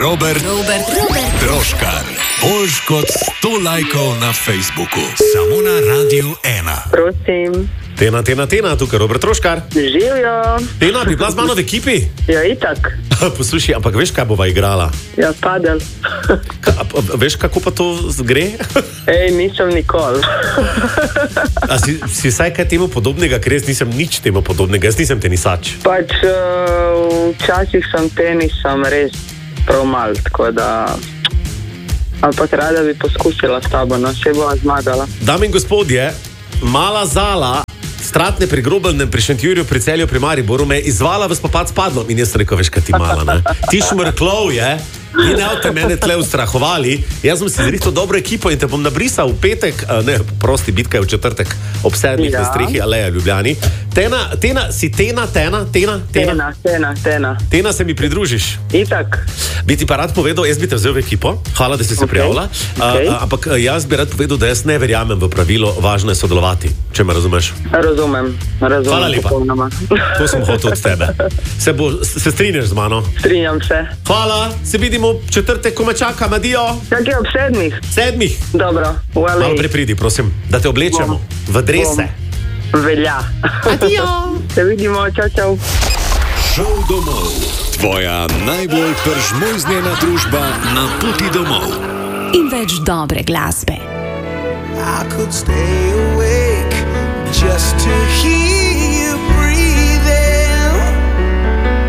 Robert Troškar. Boljš kot 100 lajkov na Facebooku. Samo na Radiu 1. Prosim. Tena, tukaj Robert Troškar. Živijo. Tena, bi bila z mano v ekipi? Ja, itak. Poslušaj, ampak veš, kaj bova igrala? Ja, padel. Veš, kako pa to gre? Nisem nikoli. A si vsaj kaj temu podobnega, ker jaz nisem nič temu podobnega, jaz nisem tenisač. Pač včasih sem tenisom res prav mal, tako da... Ampak rada bi poskusila s tabo, no, še bova zmagala. Dame in gospodje, Mala Zala, Stratne pri Grobelnem, pri Šentjurju, pri Celju, pri Mariboru, me je izvala v spopad s Padlom in jaz sem rekel, veš, kaj ti mala, ne? Ti šmrklov je, vi ne boste mene tle ustrahovali, jaz sem si zrihtal dobro ekipo in te bom nabrisal v petek, ne, prosti, bitka je v četrtek, ob 7 na strehi Aleja Ljubljani. Tena, si Tena? Tena, se mi pridružiš? Itak. Bi ti pa rad povedal, jaz bi te vzel v ekipo, hvala, da si se prijavila, ampak jaz bi rad povedal, da jaz ne verjamem v pravilo, važno je sodelovati, če me razumeš. Razumem. Hvala lepa. To sem hotel od tebe. Se strinjaš z mano? Strinjam se. Hvala, se vidimo v četrtek, ko me čakam, adijo. Kak je ob 7? 7. Dobro, Malo prepridi, prosim, da te oblečemo v drese. Velja. Adijo. Se vidimo, čau. Šel domov. Tvoja najbolj peržmojznjena družba na poti domov. In več dobre glasbe. I could stay awake just to hear